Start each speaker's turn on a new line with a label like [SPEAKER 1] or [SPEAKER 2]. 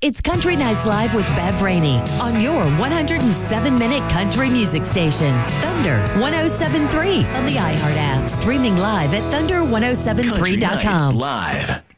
[SPEAKER 1] It's Country Nights Live with Bev Rainey on your 107-minute country music station, Thunder 107.3 on the iHeart app. Streaming live at thunder1073.com.
[SPEAKER 2] Country Nights Live.